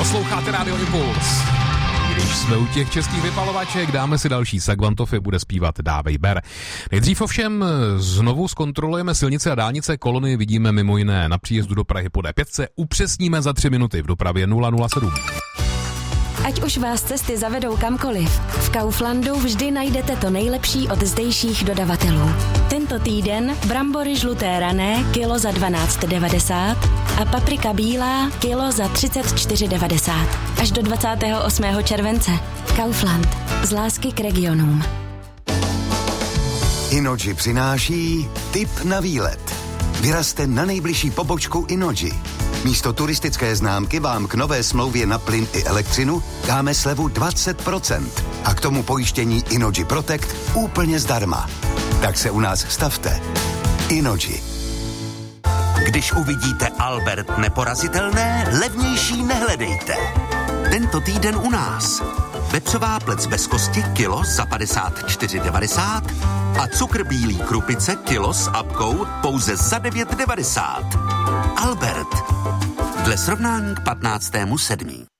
Posloucháte Radio Impuls. Když jsme u těch českých vypalovaček, dáme si další. Sagvantofy bude zpívat Dávej ber. Nejdřív ovšem znovu zkontrolujeme silnice a dálnice. Kolony vidíme mimo jiné na příjezdu do Prahy po D5. Upřesníme za 3 minuty v dopravě 007. Ať už vás cesty zavedou kamkoliv, v Kauflandu vždy najdete to nejlepší od zdejších dodavatelů. Tento týden brambory žluté rané kilo za 12,90 a paprika bílá kilo za 34,90. Až do 28. července. Kaufland. Z lásky k regionům. Innogy přináší tip na výlet. Vyrazte na nejbližší pobočku Innogy. Místo turistické známky vám k nové smlouvě na plyn i elektřinu dáme slevu 20% a k tomu pojištění Innogy Protect úplně zdarma. Tak se u nás stavte. Innogy. Když uvidíte Albert neporazitelné, levnější nehledejte. Tento týden u nás. Vepřová plec bez kosti kilo za 54,90 a cukr bílý krupice kilo s apkou pouze za 9,90. Albert. Dle srovnání k 15.7.